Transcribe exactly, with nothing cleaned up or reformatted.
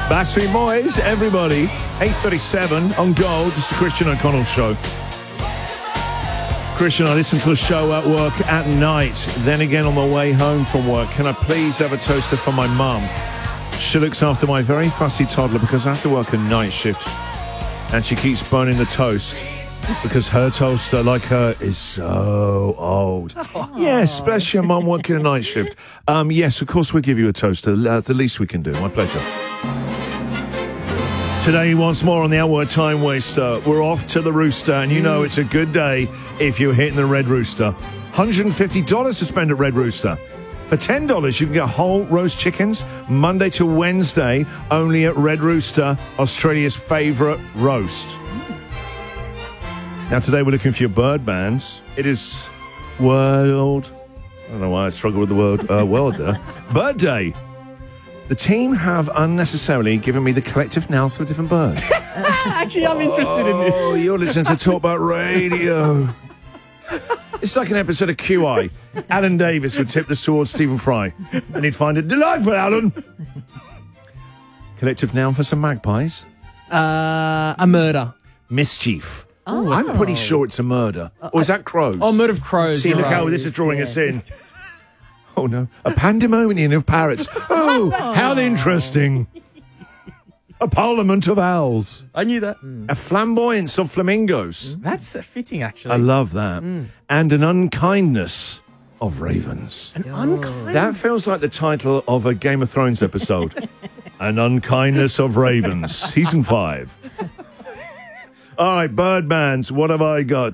Backstreet Boys, everybody. eight thirty-seven on Gold. It's the Christian O'Connell Show. Christian, I listen to the show at work at night, then again on the way home from work. Can I please have a toaster for my mum? She looks after my very fussy toddler because I have to work a night shift. And she keeps burning the toast because her toaster, like her, is so old. Oh. Yes, bless your mum working a night shift. Um, yes, of course we'll give you a toaster. That's the least we can do. My pleasure. Today, once more on the Outward Time Waster, we're off to the Rooster, and you know it's a good day if you're hitting the Red Rooster. one hundred fifty dollars to spend at Red Rooster. For ten dollars, you can get whole roast chickens Monday to Wednesday, only at Red Rooster, Australia's favourite roast. Now, today we're looking for your bird bands. It is World... I don't know why I struggle with the word uh, world there. Bird Day. The team have unnecessarily given me the collective nouns for different birds. Actually, I'm interested in this. Oh, you're listening to Talk About Radio. It's like an episode of Q I. Alan Davis would tip this towards Stephen Fry, and he'd find it delightful, Alan. Collective noun for some magpies. Uh, a murder. Mischief. Oh, I'm wow. pretty sure it's a murder. Uh, or is that crows? Oh, murder of crows. See, look right. how this is drawing yes. us in. Oh, no. A pandemonium of parrots. Oh, how interesting. A parliament of owls. I knew that. Mm. A flamboyance of flamingos. Mm. That's uh, fitting, actually. I love that. Mm. And an unkindness of ravens. An oh. unkindness? That feels like the title of a Game of Thrones episode. An unkindness of ravens. Season five. All right, bird bands, what have I got?